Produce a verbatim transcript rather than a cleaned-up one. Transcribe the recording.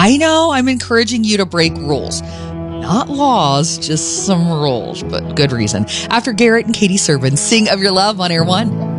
I know I'm encouraging you to break rules. Not laws, just some rules, but good reason. After Garrett and Katie Serban sing Of Your Love on Air One.